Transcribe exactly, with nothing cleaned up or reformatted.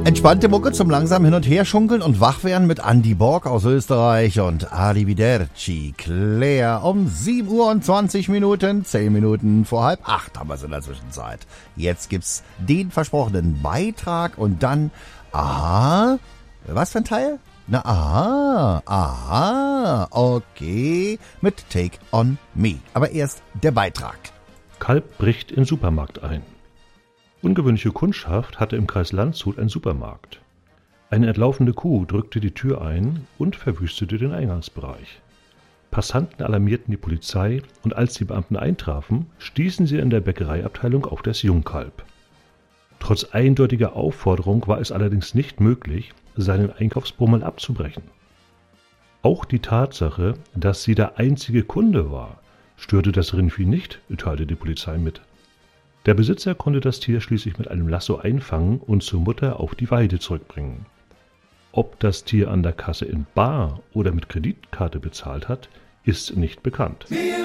Entspannte Mucke zum langsam hin und her schunkeln und wachwerden mit Andy Borg aus Österreich und Arrivederci Claire um sieben Uhr und zwanzig Minuten, zehn Minuten vor halb acht haben wir es in der Zwischenzeit. Jetzt gibt's den versprochenen Beitrag und dann, aha, was für ein Teil? Na, aha, aha, okay, mit Take on Me. Aber erst der Beitrag. Kalb bricht in Supermarkt ein. Ungewöhnliche Kundschaft hatte im Kreis Landshut ein Supermarkt. Eine entlaufende Kuh drückte die Tür ein und verwüstete den Eingangsbereich. Passanten alarmierten die Polizei und als die Beamten eintrafen, stießen sie in der Bäckereiabteilung auf das Jungkalb. Trotz eindeutiger Aufforderung war es allerdings nicht möglich, seinen Einkaufsbummel abzubrechen. Auch die Tatsache, dass sie der einzige Kunde war, störte das Rindvieh nicht, teilte die Polizei mit. Der Besitzer konnte das Tier schließlich mit einem Lasso einfangen und zur Mutter auf die Weide zurückbringen. Ob das Tier an der Kasse in bar oder mit Kreditkarte bezahlt hat, ist nicht bekannt.